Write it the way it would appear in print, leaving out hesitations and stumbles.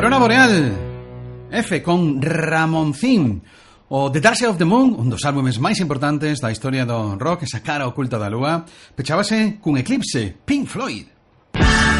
Aurora Boreal, F con Ramoncín. O The Dark Side of the Moon, un dos álbumes máis importantes da historia do rock, esa cara oculta da lúa, pechábase cun Eclipse, Pink Floyd.